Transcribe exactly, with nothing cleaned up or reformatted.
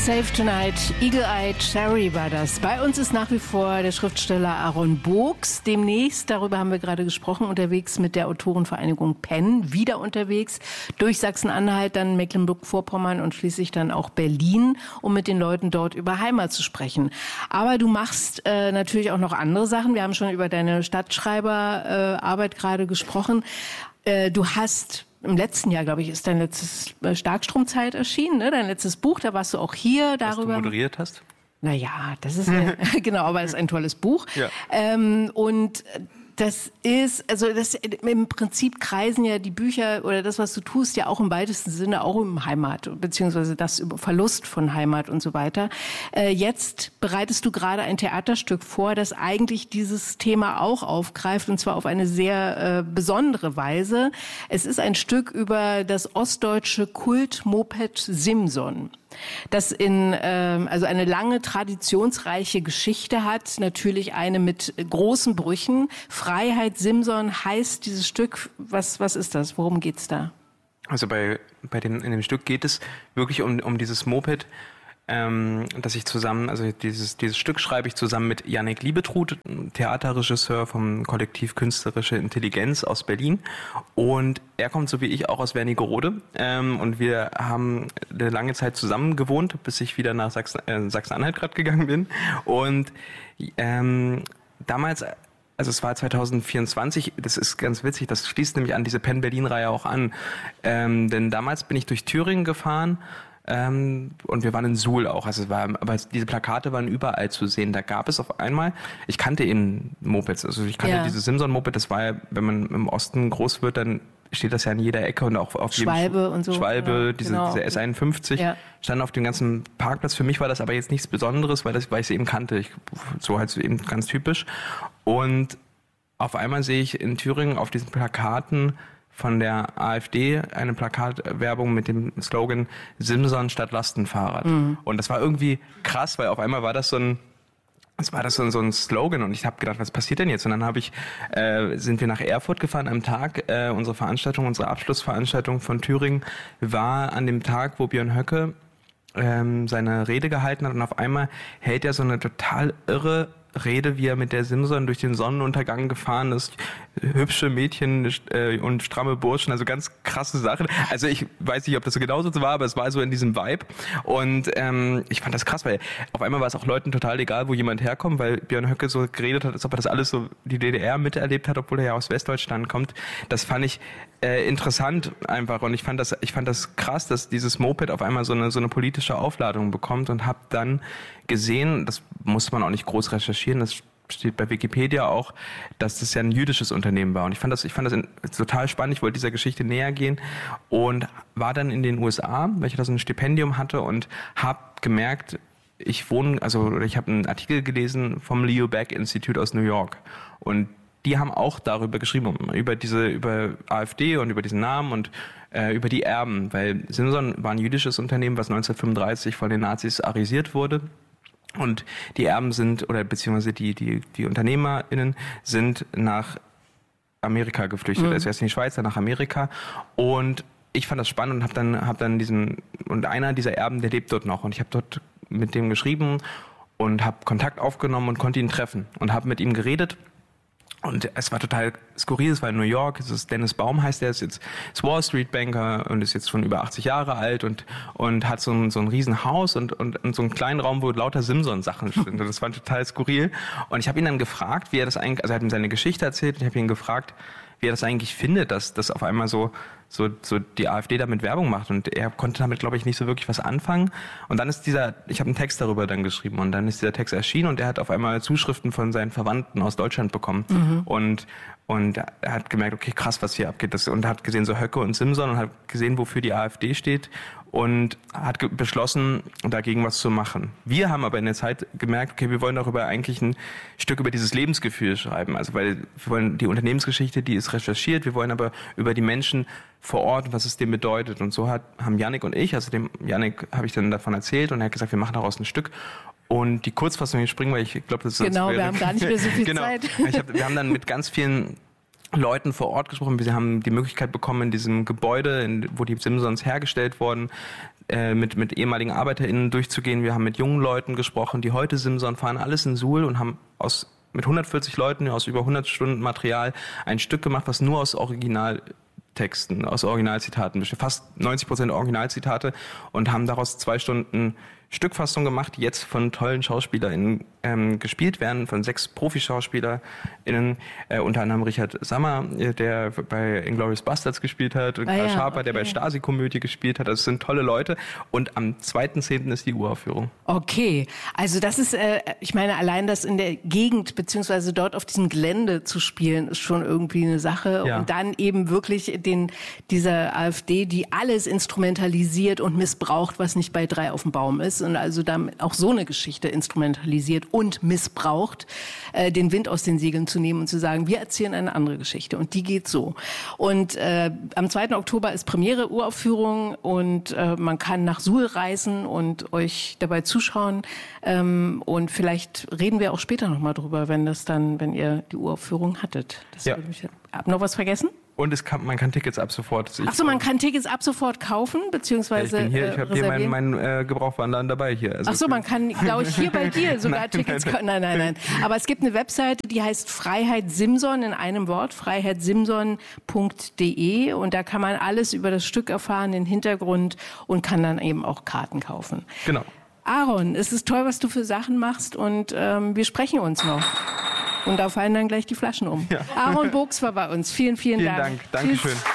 Save Tonight, Eagle-Eyed Cherry war das. Bei uns ist nach wie vor der Schriftsteller Aaron Books. Demnächst, darüber haben wir gerade gesprochen, unterwegs mit der Autorenvereinigung Penn, wieder unterwegs durch Sachsen-Anhalt, dann Mecklenburg-Vorpommern und schließlich dann auch Berlin, um mit den Leuten dort über Heimat zu sprechen. Aber du machst äh, natürlich auch noch andere Sachen. Wir haben schon über deine Stadtschreiberarbeit äh, gerade gesprochen. Äh, du hast im letzten Jahr, glaube ich, ist dein letztes Starkstromzeit erschienen, ne? Dein letztes Buch, da warst du auch hier darüber. Was du moderiert hast? Naja, das ist ja, genau, aber das ist ein tolles Buch. Ja. Ähm, und das ist, also das im Prinzip kreisen ja die Bücher oder das, was du tust, ja auch im weitesten Sinne auch um Heimat, beziehungsweise das über Verlust von Heimat und so weiter. Äh, jetzt bereitest du gerade ein Theaterstück vor, das eigentlich dieses Thema auch aufgreift, und zwar auf eine sehr äh, besondere Weise. Es ist ein Stück über das ostdeutsche Kultmoped Simson, das in ähm, also eine lange traditionsreiche Geschichte hat, natürlich eine mit großen Brüchen. Freiheit Simson heißt dieses Stück. Was was ist das? Worum geht's da? Also bei bei dem in dem Stück geht es wirklich um um dieses Moped, ähm, dass ich zusammen, also dieses dieses Stück schreibe ich zusammen mit Yannick Liebetrud, Theaterregisseur vom Kollektiv Künstlerische Intelligenz aus Berlin, und er kommt so wie ich auch aus Wernigerode, ähm, und wir haben eine lange Zeit zusammen gewohnt, bis ich wieder nach Sachsen, äh, Sachsen-Anhalt gerade gegangen bin, und ähm, damals, also es war zwanzig vierundzwanzig, das ist ganz witzig, das schließt nämlich an diese Penn-Berlin-Reihe auch an, ähm, denn damals bin ich durch Thüringen gefahren, Ähm, und wir waren in Suhl auch, also es war, aber diese Plakate waren überall zu sehen. Da gab es auf einmal, ich kannte eben Mopeds, also ich kannte ja. dieses Simson-Moped, das war ja, wenn man im Osten groß wird, dann steht das ja an jeder Ecke und auch auf Schwalbe jedem und so. Schwalbe, ja, diese, genau. diese S einundfünfzig, ja. stand auf dem ganzen Parkplatz. Für mich war das aber jetzt nichts Besonderes, weil, das, weil ich sie eben kannte, ich, so halt so eben ganz typisch. Und auf einmal sehe ich in Thüringen auf diesen Plakaten von der AfD eine Plakatwerbung mit dem Slogan Simson statt Lastenfahrrad. Mhm. Und das war irgendwie krass, weil auf einmal war das so ein Das war das so ein, so ein Slogan, und ich habe gedacht, was passiert denn jetzt? Und dann habe ich, äh, sind wir nach Erfurt gefahren am Tag. Äh, unsere Veranstaltung, unsere Abschlussveranstaltung von Thüringen war an dem Tag, wo Björn Höcke ähm, seine Rede gehalten hat, und auf einmal hält er so eine total irre Rede, wie er mit der Simson durch den Sonnenuntergang gefahren ist, hübsche Mädchen äh, und stramme Burschen, also ganz krasse Sachen. Also ich weiß nicht, ob das so genauso war, aber es war so in diesem Vibe, und ähm, ich fand das krass, weil auf einmal war es auch Leuten total egal, wo jemand herkommt, weil Björn Höcke so geredet hat, als ob er das alles so die D D R miterlebt hat, obwohl er ja aus Westdeutschland kommt. Das fand ich äh, interessant einfach, und ich fand das ich fand das krass, dass dieses Moped auf einmal so eine so eine politische Aufladung bekommt, und habe dann gesehen, das musste man auch nicht groß recherchieren, das steht bei Wikipedia auch, dass das ja ein jüdisches Unternehmen war. Und ich fand das, ich fand das total spannend. Ich wollte dieser Geschichte näher gehen und war dann in den U S A, weil ich da so ein Stipendium hatte, und habe gemerkt, ich wohne, also ich habe einen Artikel gelesen vom Leo Baeck Institute aus New York, und die haben auch darüber geschrieben, über diese, über AfD und über diesen Namen und äh, über die Erben, weil Simson war ein jüdisches Unternehmen, was neunzehnhundertfünfunddreißig von den Nazis arisiert wurde. Und die Erben sind, oder beziehungsweise die, die, die UnternehmerInnen sind nach Amerika geflüchtet. Mhm. Also erst in die Schweiz, dann nach Amerika. Und ich fand das spannend und habe dann, hab dann diesen, und einer dieser Erben, der lebt dort noch. Und ich habe dort mit dem geschrieben und habe Kontakt aufgenommen und konnte ihn treffen und habe mit ihm geredet. Und es war total skurril, es war in New York, es ist Dennis Baum heißt, der ist jetzt ist Wall Street Banker und ist jetzt schon über achtzig Jahre alt und und hat so ein so ein riesen Haus und, und und so einen kleinen Raum, wo lauter Simson-Sachen sind. Und das war total skurril. Und ich habe ihn dann gefragt, wie er das eigentlich, also er hat ihm seine Geschichte erzählt, und ich habe ihn gefragt, wie er das eigentlich findet, dass das auf einmal so so so die AfD damit Werbung macht, und er konnte damit, glaube ich, nicht so wirklich was anfangen. Und dann ist dieser, ich habe einen Text darüber dann geschrieben, und dann ist dieser Text erschienen, und er hat auf einmal Zuschriften von seinen Verwandten aus Deutschland bekommen. Mhm. und und er hat gemerkt, okay, krass, was hier abgeht, das, und hat gesehen so Höcke und Simson und hat gesehen, wofür die AfD steht, und hat ge- beschlossen, dagegen was zu machen. Wir haben aber in der Zeit gemerkt, okay, wir wollen darüber eigentlich ein Stück über dieses Lebensgefühl schreiben, also weil wir wollen die Unternehmensgeschichte, die ist recherchiert, wir wollen aber über die Menschen vor Ort, was es dem bedeutet. Und so hat, haben Yannick und ich, also dem Yannick habe ich dann davon erzählt, und er hat gesagt, wir machen daraus ein Stück. Und die Kurzfassung, ich springen, weil ich glaube, das ist... Genau, wir haben gar nicht mehr so viel genau. Zeit. Ich hab, wir haben dann mit ganz vielen Leuten vor Ort gesprochen. Wir haben die Möglichkeit bekommen, in diesem Gebäude, in, wo die Simpsons hergestellt wurden, äh, mit, mit ehemaligen ArbeiterInnen durchzugehen. Wir haben mit jungen Leuten gesprochen, die heute Simson fahren, alles in Suhl, und haben aus, mit hundertvierzig Leuten aus über hundert Stunden Material ein Stück gemacht, was nur aus Originaltexten, aus Originalzitaten besteht. Fast neunzig Prozent Originalzitate, und haben daraus zwei Stunden Stückfassung gemacht, die jetzt von tollen SchauspielerInnen ähm, gespielt werden, von sechs ProfischauspielerInnen, äh, unter anderem Richard Sammer, äh, der bei Inglourious Basterds gespielt hat, und ah, Karl ja, Schaper, okay. der bei Stasi-Komödie gespielt hat. Das sind tolle Leute, und am zweiten zehnten ist die Uraufführung. Okay, also das ist, äh, ich meine, allein das in der Gegend, beziehungsweise dort auf diesem Gelände zu spielen, ist schon irgendwie eine Sache. Ja. Und dann eben wirklich den, dieser AfD, die alles instrumentalisiert und missbraucht, was nicht bei drei auf dem Baum ist, und also damit auch so eine Geschichte instrumentalisiert und missbraucht, äh, den Wind aus den Segeln zu nehmen und zu sagen, wir erzählen eine andere Geschichte, und die geht so. Und äh, am zweiten Oktober ist Premiere, Uraufführung, und äh, man kann nach Suhl reisen und euch dabei zuschauen, ähm, und vielleicht reden wir auch später nochmal drüber, wenn das dann, wenn ihr die Uraufführung hattet. Das ja. würde mich, hab noch was vergessen? Und es kann, man kann Tickets ab sofort. Ach so, man kann Tickets ab sofort kaufen, beziehungsweise ja, ich bin hier, ich habe hier meinen mein, äh, Gebrauchwarenladen dabei hier. Also Ach so, man kann, glaube ich, hier bei dir sogar nein, Tickets nein, kaufen. Nein, nein, nein. Aber es gibt eine Webseite, die heißt Freiheit Simson in einem Wort, freiheit simson punkt de, und da kann man alles über das Stück erfahren, den Hintergrund, und kann dann eben auch Karten kaufen. Genau. Aaron, es ist toll, was du für Sachen machst, und ähm, wir sprechen uns noch. Und da fallen dann gleich die Flaschen um. Ja. Aaron Burgs war bei uns. Vielen, vielen, vielen Dank. Dank. Dankeschön. Tschüss.